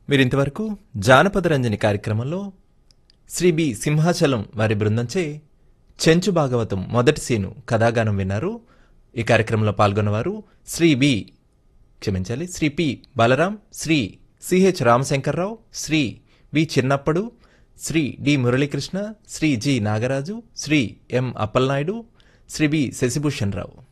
మీరింతవరకు జానపద రంజని కార్యక్రమంలో శ్రీ బి సింహాచలం వారి బృందంచే చెంచు భాగవతం మొదటి సీను కథాగానం విన్నారు. ఈ కార్యక్రమంలో పాల్గొన్నవారు శ్రీ పి బలరాం, శ్రీ సిహెచ్ రామశంకర్రావు, శ్రీ వి చిన్నప్పడు, శ్రీ డి మురళీకృష్ణ, శ్రీ జి నాగరాజు, శ్రీ ఎం అప్పలనాయుడు, శ్రీ బి శశిభూషణ్ రావు.